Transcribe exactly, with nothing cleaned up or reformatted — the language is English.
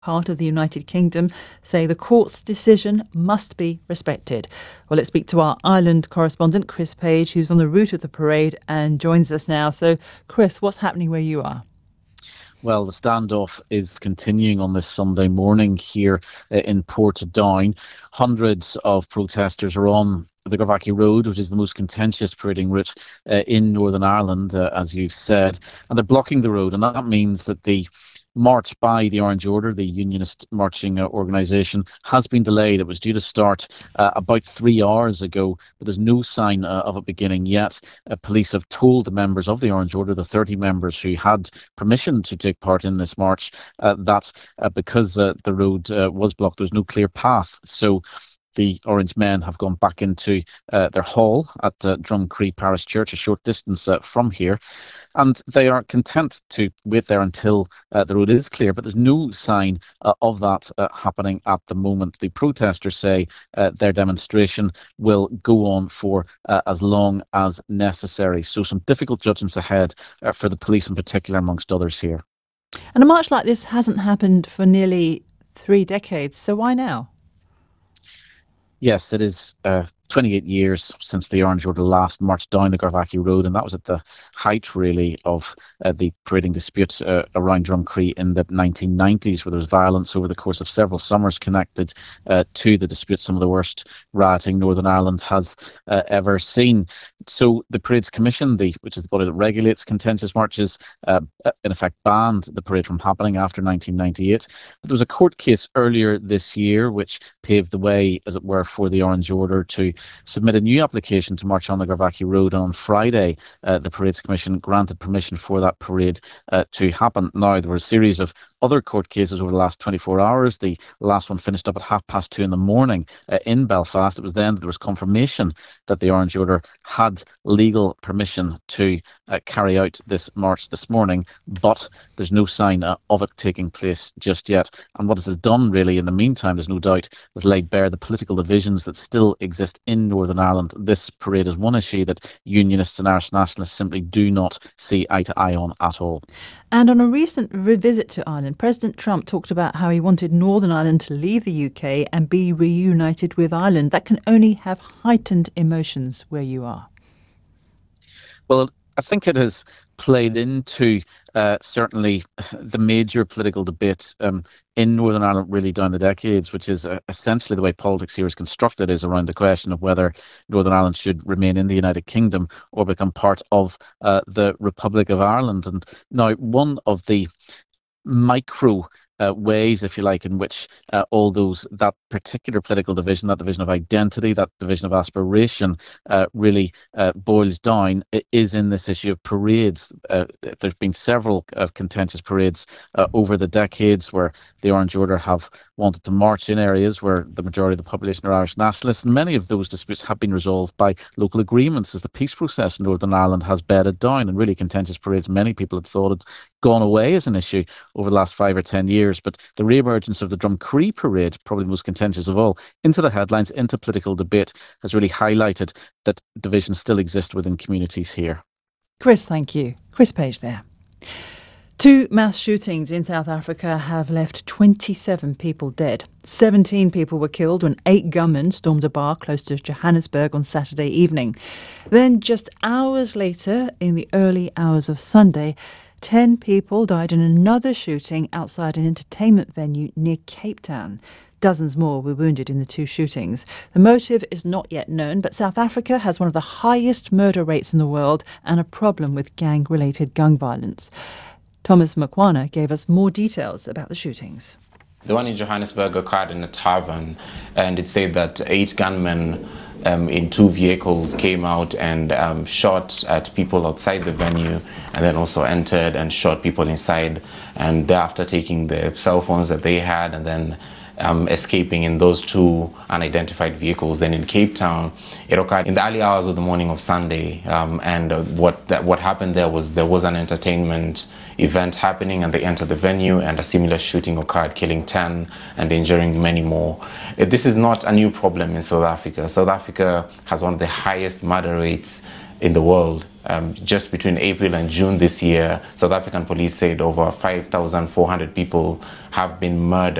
part of the United Kingdom say the court's decision must be respected. Well, let's speak to our Ireland correspondent, Chris Page, who's on the route of the parade and joins us now. So, Chris, what's happening where you are? Well, the standoff is continuing on this Sunday morning here uh, in Portadown. Hundreds of protesters are on the Garvaghy Road, which is the most contentious parading route uh, in Northern Ireland, uh, as you've said, and they're blocking the road, and that means that the march by the Orange Order, the unionist marching uh, organisation, has been delayed. It was due to start uh, about three hours ago, but there's no sign uh, of it beginning yet. Uh, police have told the members of the Orange Order, the thirty members who had permission to take part in this march, uh, that uh, because uh, the road uh, was blocked, there was no clear path. So the Orange Men have gone back into uh, their hall at uh, Drumcree Parish Church, a short distance uh, from here. And they are content to wait there until uh, the road is clear, but there's no sign uh, of that uh, happening at the moment. The protesters say uh, their demonstration will go on for uh, as long as necessary. So some difficult judgments ahead uh, for the police in particular, amongst others here. And a march like this hasn't happened for nearly three decades, so why now? Yes, it is uh, twenty-eight years since the Orange Order last marched down the Garvaghy Road, and that was at the height, really, of uh, the parading dispute uh, around Drumcree in the nineteen nineties, where there was violence over the course of several summers connected uh, to the dispute, some of the worst rioting Northern Ireland has uh, ever seen. So the Parades Commission, the which is the body that regulates contentious marches, uh, in effect banned the parade from happening after nineteen ninety-eight. But there was a court case earlier this year which paved the way, as it were, for the Orange Order to submit a new application to march on the Garvaghy Road. And on Friday, uh, the Parades Commission granted permission for that parade uh, to happen. Now, there were a series of other court cases over the last twenty-four hours. The last one finished up at half past two in the morning uh, in Belfast. It was then that there was confirmation that the Orange Order had legal permission to uh, carry out this march this morning, but there's no sign uh, of it taking place just yet. And what this has done, really, in the meantime, there's no doubt, has laid bare the political divisions that still exist in Northern Ireland. This parade is one issue that unionists and Irish nationalists simply do not see eye to eye on at all. And on a recent visit to Ireland, President Trump talked about how he wanted Northern Ireland to leave the U K and be reunited with Ireland. That can only have heightened emotions where you are. Well, I think it has played into uh, certainly the major political debate um, in Northern Ireland really down the decades, which is uh, essentially the way politics here is constructed, is around the question of whether Northern Ireland should remain in the United Kingdom or become part of uh, the Republic of Ireland. And now one of the micro Uh, ways, if you like, in which uh, all those, that particular political division, that division of identity, that division of aspiration uh, really uh, boils down, it is in this issue of parades. Uh, there's been several uh, contentious parades uh, over the decades where the Orange Order have wanted to march in areas where the majority of the population are Irish nationalists, and many of those disputes have been resolved by local agreements as the peace process in Northern Ireland has bedded down. And really, contentious parades, many people have thought had gone away as an issue over the last five or ten years. But the re-emergence of the Drumcree parade, probably the most contentious of all, into the headlines, into political debate, has really highlighted that divisions still exist within communities here. Chris, thank you. Chris Page there. Two mass shootings in South Africa have left twenty-seven people dead. seventeen people were killed when eight gunmen stormed a bar close to Johannesburg on Saturday evening. Then, just hours later, in the early hours of Sunday, ten people died in another shooting outside an entertainment venue near Cape Town. Dozens more were wounded in the two shootings. The motive is not yet known, but South Africa has one of the highest murder rates in the world and a problem with gang-related gun violence. Thomas Makwana gave us more details about the shootings. The one in Johannesburg occurred in a tavern, and it said that eight gunmen um, in two vehicles came out and um, shot at people outside the venue, and then also entered and shot people inside, and thereafter taking the cell phones that they had and then um, escaping in those two unidentified vehicles. And in Cape Town, it occurred in the early hours of the morning of Sunday, um, and uh, what that, what happened there was there was an entertainment event happening, and they entered the venue, and a similar shooting occurred, killing ten and injuring many more. This is not a new problem in South Africa. South Africa has one of the highest murder rates in the world. Um, just between April and June this year, South African police said over five thousand four hundred people have been murdered.